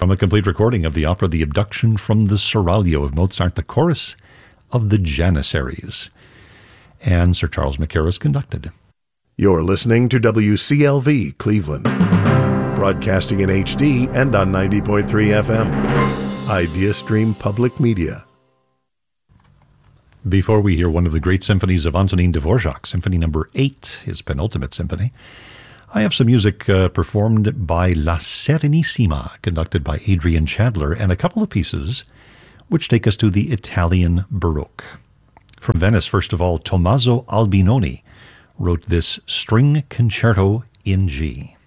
From a complete recording of the opera The Abduction from the Seraglio of Mozart, the chorus of the Janissaries. And Sir Charles Mackerras conducted. You're listening to WCLV Cleveland, broadcasting in HD and on 90.3 FM. IdeaStream Public Media. Before we hear one of the great symphonies of Antonin Dvorak, Symphony No. 8, his penultimate symphony, I have some music performed by La Serenissima, conducted by Adrian Chadler, and a couple of pieces which take us to the Italian Baroque. From Venice, first of all, Tommaso Albinoni wrote this string concerto in G.